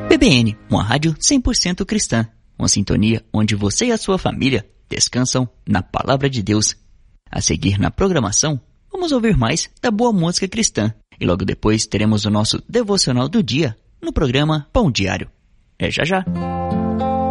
PBN, uma rádio 100% cristã. Uma sintonia onde você e a sua família descansam na Palavra de Deus. A seguir na programação, vamos ouvir mais da boa música cristã. E logo depois teremos o nosso devocional do dia no programa Pão Diário. É já já!